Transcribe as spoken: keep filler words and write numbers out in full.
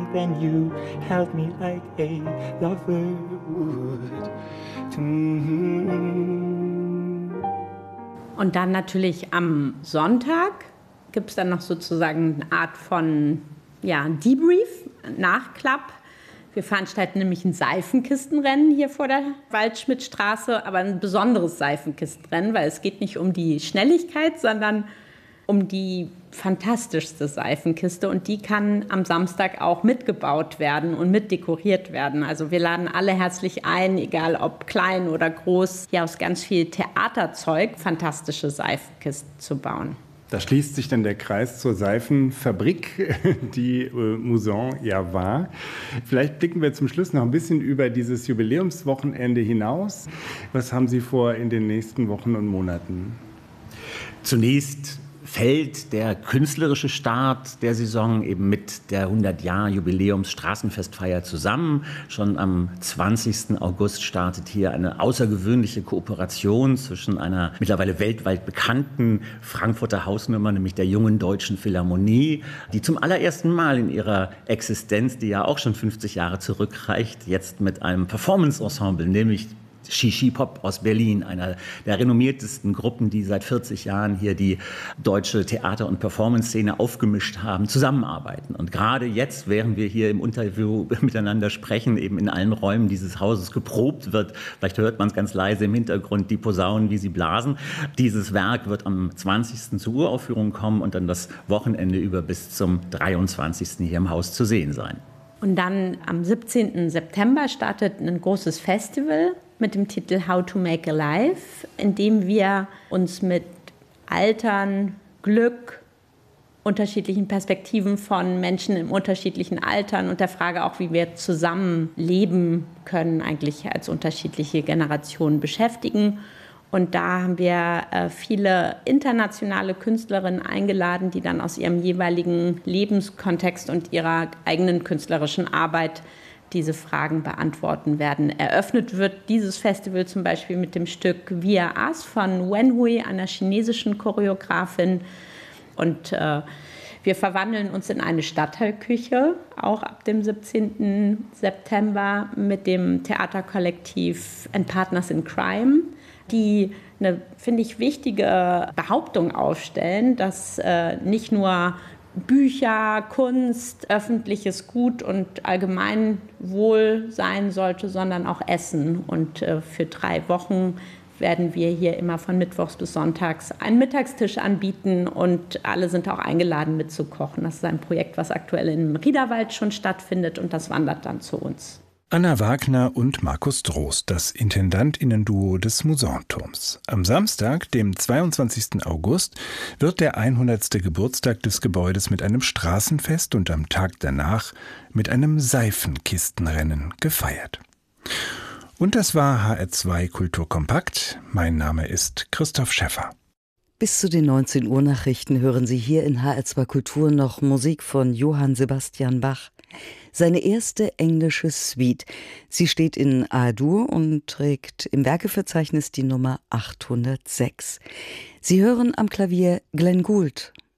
then you held me like a lover would. Und dann natürlich am Sonntag gibt es dann noch sozusagen eine Art von ja, Debrief, Nachklapp. Wir veranstalten nämlich ein Seifenkistenrennen hier vor der Waldschmidtstraße, aber ein besonderes Seifenkistenrennen, weil es geht nicht um die Schnelligkeit, sondern um die fantastischste Seifenkiste. Und die kann am Samstag auch mitgebaut werden und mitdekoriert werden. Also wir laden alle herzlich ein, egal ob klein oder groß, hier aus ganz viel Theaterzeug fantastische Seifenkisten zu bauen. Da schließt sich dann der Kreis zur Seifenfabrik, die äh, Mouzon ja war. Vielleicht blicken wir zum Schluss noch ein bisschen über dieses Jubiläumswochenende hinaus. Was haben Sie vor in den nächsten Wochen und Monaten? Zunächst fällt der künstlerische Start der Saison eben mit der hundert-Jahr-Jubiläums-Straßenfestfeier zusammen. Schon am zwanzigsten August startet hier eine außergewöhnliche Kooperation zwischen einer mittlerweile weltweit bekannten Frankfurter Hausnummer, nämlich der Jungen Deutschen Philharmonie, die zum allerersten Mal in ihrer Existenz, die ja auch schon fünfzig Jahre zurückreicht, jetzt mit einem Performance-Ensemble, nämlich Shishi Pop aus Berlin, einer der renommiertesten Gruppen, die seit vierzig Jahren hier die deutsche Theater- und Performance-Szene aufgemischt haben, zusammenarbeiten. Und gerade jetzt, während wir hier im Interview miteinander sprechen, eben in allen Räumen dieses Hauses geprobt wird, vielleicht hört man es ganz leise im Hintergrund, die Posaunen, wie sie blasen. Dieses Werk wird am zwanzigsten zur Uraufführung kommen und dann das Wochenende über bis zum dreiundzwanzigsten hier im Haus zu sehen sein. Und dann am siebzehnten September startet ein großes Festival mit dem Titel How to Make a Life, in dem wir uns mit Altern, Glück, unterschiedlichen Perspektiven von Menschen in unterschiedlichen Altern und der Frage auch, wie wir zusammen leben können, eigentlich als unterschiedliche Generationen beschäftigen. Und da haben wir äh, viele internationale Künstlerinnen eingeladen, die dann aus ihrem jeweiligen Lebenskontext und ihrer eigenen künstlerischen Arbeit diese Fragen beantworten werden. Eröffnet wird dieses Festival zum Beispiel mit dem Stück Via As von Wen Hui, einer chinesischen Choreografin. Und äh, wir verwandeln uns in eine Stadtteilküche, auch ab dem siebzehnten September mit dem Theaterkollektiv And Partners in Crime, die eine, finde ich, wichtige Behauptung aufstellen, dass äh, nicht nur Bücher, Kunst, öffentliches Gut und Allgemeinwohl sein sollte, sondern auch Essen. Und äh, für drei Wochen werden wir hier immer von Mittwochs bis Sonntags einen Mittagstisch anbieten und alle sind auch eingeladen mitzukochen. Das ist ein Projekt, was aktuell im Riederwald schon stattfindet und das wandert dann zu uns. Anna Wagner und Markus Drost, das Intendantinnen-Duo des Mouzon-Turms. Am Samstag, dem zweiundzwanzigsten August, wird der hundertste Geburtstag des Gebäudes mit einem Straßenfest und am Tag danach mit einem Seifenkistenrennen gefeiert. Und das war H R zwei Kulturkompakt. Mein Name ist Christoph Schäffer. Bis zu den neunzehn Uhr Nachrichten hören Sie hier in H R zwei Kultur noch Musik von Johann Sebastian Bach. Seine erste englische Suite. Sie steht in A-Dur und trägt im Werkeverzeichnis die Nummer achthundertsechs. Sie hören am Klavier Glenn Gould.